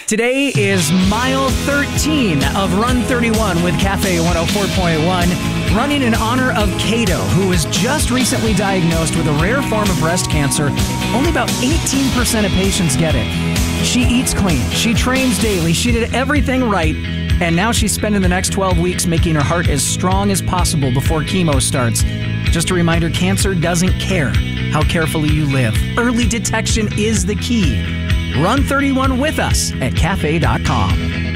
Today is mile 13 of Run 31 with Cafe 104.1, running in honor of Kato, who was just recently diagnosed with a rare form of breast cancer. Only about 18% of patients get it. She eats clean, she trains daily, she did everything right, and now she's spending the next 12 weeks making her heart as strong as possible before chemo starts. Just a reminder, cancer doesn't care how carefully you live. Early detection is the key. Run 31 with us at cafe.com.